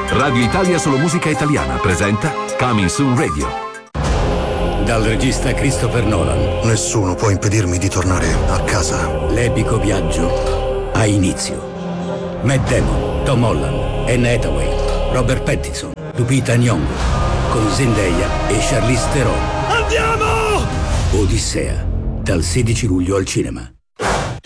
Radio Italia Solo Musica Italiana presenta Coming Soon Radio. Dal regista Christopher Nolan. Nessuno può impedirmi di tornare a casa. L'epico viaggio ha inizio. Matt Damon, Tom Holland, Anne Hathaway, Robert Pattinson, Lupita Nyong'o, con Zendaya e Charlize Theron. Andiamo! Odissea, dal 16 luglio al cinema.